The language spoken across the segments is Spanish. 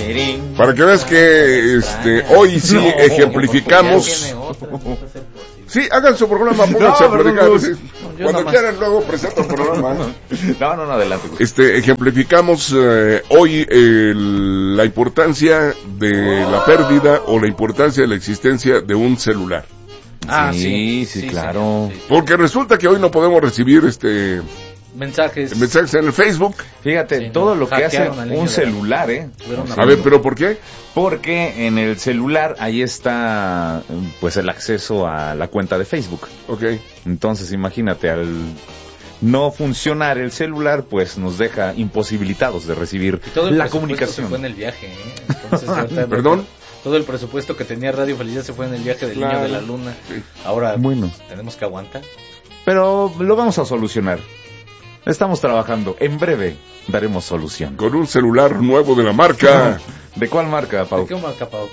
Para que veas que hoy sí ejemplificamos. Sí, hagan su programa, pónganse a platicar. Cuando quieran, luego presento el programa. No, adelante. Ejemplificamos hoy la importancia de la pérdida o la importancia de la existencia de un celular. Sí, claro. Sí. Porque resulta que hoy no podemos recibir mensajes en el Facebook. Fíjate, todo lo que hace un celular, A ver, ¿pero por qué? Porque en el celular ahí está pues el acceso a la cuenta de Facebook. Okay. Entonces, imagínate, al no funcionar el celular, pues nos deja imposibilitados de recibir la comunicación. Se fue en el viaje, Entonces, ¿Perdón? Todo el presupuesto que tenía Radio Felicidad se fue en el viaje del niño de la luna. Sí. Ahora, tenemos que aguantar. Pero lo vamos a solucionar. Estamos trabajando. En breve daremos solución. Con un celular nuevo de la marca. ¿De cuál marca, Pau? ¿De qué marca, Pau?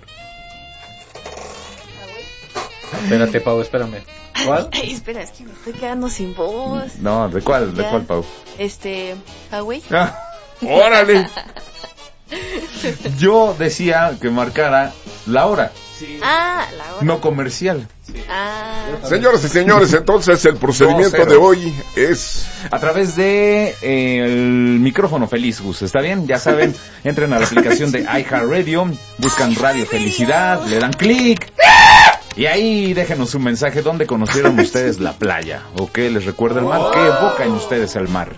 Espérate, Pau, espérame. ¿Cuál? Ay, espera, es que me estoy quedando sin voz. No, ¿de cuál? ¿De cuál, Pau? Huawei. ¡Órale! Yo decía que marcara la hora. Sí. La hora. No comercial. Sí. Señoras y señores, entonces el procedimiento de hoy es a través de el micrófono feliz, Gus. ¿Está bien? Ya saben, entren a la aplicación de iHeartRadio, buscan Radio Felicidad, le dan clic y ahí déjenos un mensaje donde conocieron ustedes la playa o qué les recuerda el mar, qué evocan ustedes al mar.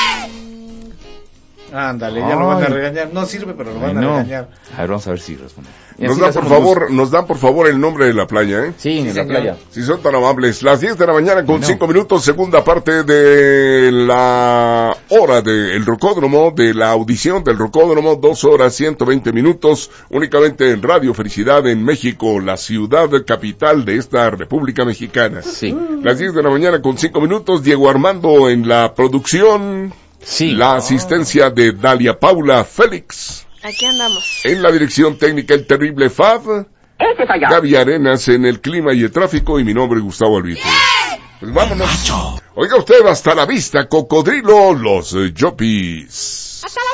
Ándale, ya lo van a regañar. No sirve, pero lo van a regañar. A ver, vamos a ver si responde. Nos dan por favor el nombre de la playa, Sí, en la playa. Si son tan amables. Las 10 de la mañana con 5 minutos, segunda parte de la hora del Rocódromo, de la audición del Rocódromo, 2 horas 120 minutos, únicamente en Radio Felicidad en México, la ciudad capital de esta República Mexicana. Sí. Las 10 de la mañana con 5 minutos, Diego Armando en la producción. Sí. La asistencia de Dalia Paula Félix. Aquí andamos. En la dirección técnica el terrible Fab. Gaby Arenas en el clima y el tráfico y mi nombre es Gustavo Alvite. Pues vámonos. Oiga usted, hasta la vista, cocodrilo, los Yopis. Hasta la